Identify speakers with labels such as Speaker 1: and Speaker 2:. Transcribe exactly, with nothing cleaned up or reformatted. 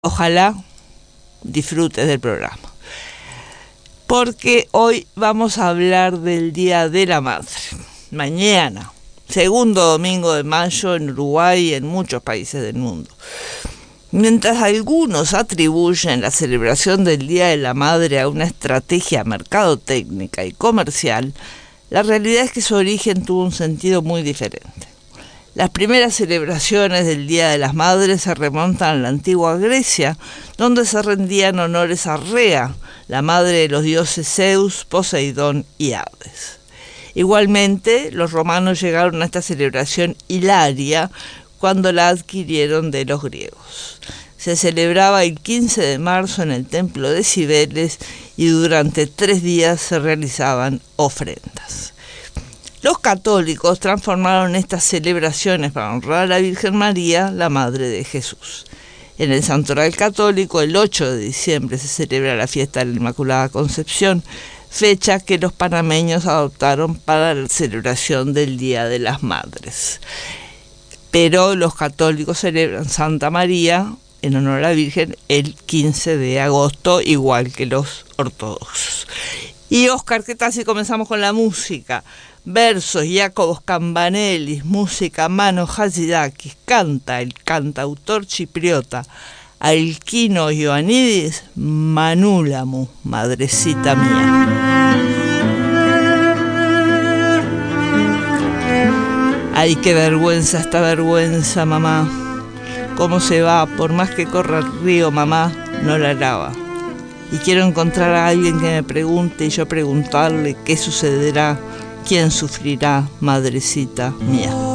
Speaker 1: Ojalá disfrutes del programa, porque hoy vamos a hablar del Día de la Madre. Mañana, segundo domingo de mayo en Uruguay y en muchos países del mundo. Mientras algunos atribuyen la celebración del Día de la Madre a una estrategia mercadotécnica y comercial, la realidad es que su origen tuvo un sentido muy diferente. Las primeras celebraciones del Día de las Madres se remontan a la antigua Grecia, donde se rendían honores a Rea, la madre de los dioses Zeus, Poseidón y Hades. Igualmente, los romanos llegaron a esta celebración hilaria cuando la adquirieron de los griegos. Se celebraba el quince de marzo en el templo de Cibeles y durante tres días se realizaban ofrendas. Los católicos transformaron estas celebraciones para honrar a la Virgen María, la Madre de Jesús. En el Santoral Católico, el ocho de diciembre se celebra la fiesta de la Inmaculada Concepción, fecha que los panameños adoptaron para la celebración del Día de las Madres. Pero los católicos celebran Santa María, en honor a la Virgen, el quince de agosto, igual que los ortodoxos. Y Oscar, ¿qué tal si comenzamos con la música? Versos, Jacobos Cambanelis, música, Manos Hadzidakis, canta el cantautor chipriota Alkino Ioannidis, Manulamu, madrecita mía. Ay, qué vergüenza esta vergüenza, mamá. Cómo se va, por más que corra el río, mamá, no la lava. Y quiero encontrar a alguien que me pregunte y yo preguntarle qué sucederá, quién sufrirá, madrecita mía.